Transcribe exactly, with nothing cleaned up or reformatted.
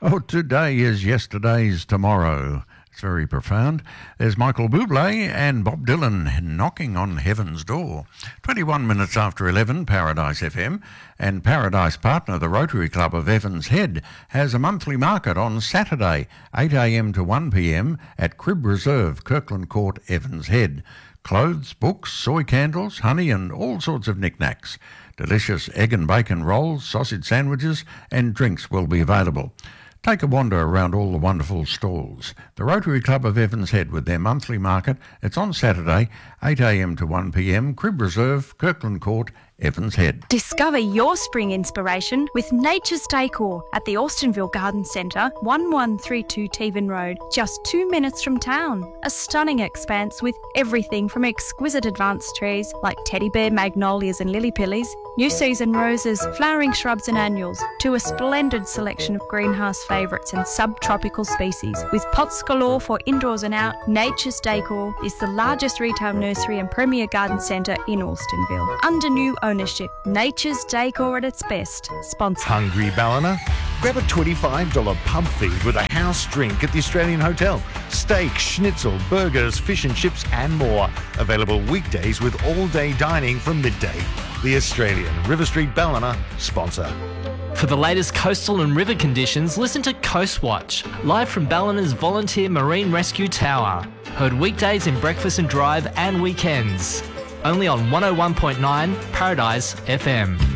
Oh, today is yesterday's tomorrow. It's very profound. There's Michael Bublé and Bob Dylan knocking on heaven's door. twenty-one minutes after eleven, Paradise F M, and Paradise partner, the Rotary Club of Evans Head, has a monthly market on Saturday, eight a m to one p m at Crib Reserve, Kirkland Court, Evans Head. Clothes, books, soy candles, honey and all sorts of knickknacks. Delicious egg and bacon rolls, sausage sandwiches and drinks will be available. Take a wander around all the wonderful stalls. The Rotary Club of Evans Head with their monthly market. It's on Saturday, eight a m to one p m, Crib Reserve, Kirkland Court, Evans Head. Discover your spring inspiration with Nature's Decor at the Austinville Garden Centre, eleven thirty-two Tevan Road, just two minutes from town. A stunning expanse with everything from exquisite advanced trees like teddy bear, magnolias and lily pillies, new season roses, flowering shrubs and annuals, to a splendid selection of greenhouse favourites and subtropical species. With pots galore for indoors and out, Nature's Decor is the largest retail nursery and premier garden centre in Austinville. Under new ownership, Nature's Decor at its best. Sponsor. Hungry Ballina? Grab a twenty-five dollars pub feed with a house drink at the Australian Hotel. Steak, schnitzel, burgers, fish and chips and more. Available weekdays with all-day dining from midday. The Australian River Street Ballina sponsor. For the latest coastal and river conditions, listen to Coast Watch, live from Ballina's Volunteer Marine Rescue Tower. Heard weekdays in Breakfast and Drive and weekends. Only on one oh one point nine Paradise F M.